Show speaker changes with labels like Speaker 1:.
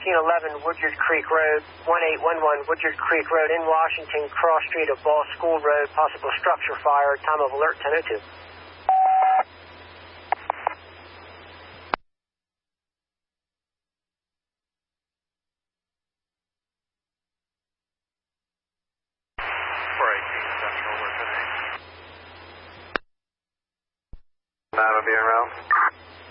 Speaker 1: 1411 Woodgers Creek Road, 1811 Woodgers Creek Road in Washington, cross street of Ball School Road, possible structure fire, time of alert 10:02.
Speaker 2: Nava being around.